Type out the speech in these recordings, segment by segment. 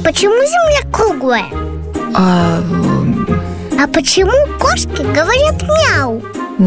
почему Земля круглая? А почему кошки говорят мяу?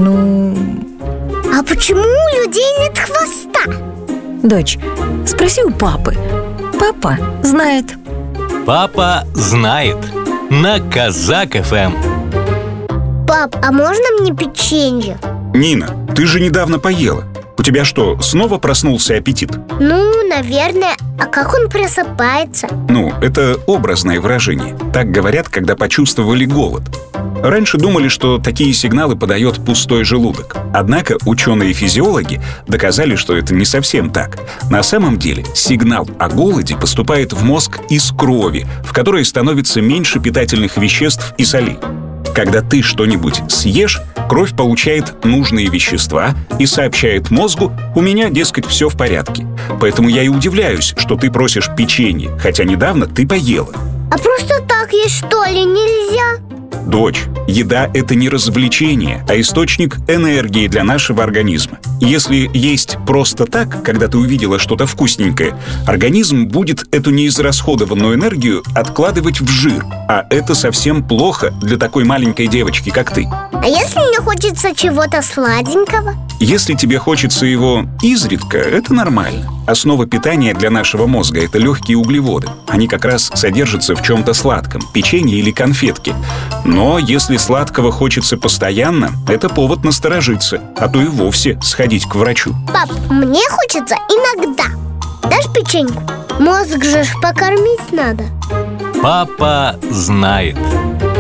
А почему у людей нет хвоста? Дочь, спроси у папы. Папа знает. Папа знает. На Казак ФМ. Пап, а можно мне печенье? Нина, ты же недавно поела. У тебя что, снова проснулся аппетит? Ну, наверное. А как он просыпается? Это образное выражение. Так говорят, когда почувствовали голод. Раньше думали, что такие сигналы подает пустой желудок. Однако ученые-физиологи доказали, что это не совсем так. На самом деле сигнал о голоде поступает в мозг из крови, в которой становится меньше питательных веществ и солей. Когда ты что-нибудь съешь, кровь получает нужные вещества и сообщает мозгу: у меня, дескать, все в порядке. Поэтому я и удивляюсь, что ты просишь печенье, хотя недавно ты поела. А просто так есть, что ли, нельзя? Дочь, еда — это не развлечение, а источник энергии для нашего организма. Если есть просто так, когда ты увидела что-то вкусненькое, организм будет эту неизрасходованную энергию откладывать в жир. А это совсем плохо для такой маленькой девочки, как ты. А если мне хочется чего-то сладенького? Если тебе хочется его изредка, это нормально. Основа питания для нашего мозга — это легкие углеводы. Они как раз содержатся в чем-то сладком, печенье или конфетке. Но если сладкого хочется постоянно, это повод насторожиться, а то и вовсе сходить к врачу. Пап, мне хочется иногда. Дашь печеньку? Мозг же ж покормить надо. Папа знает.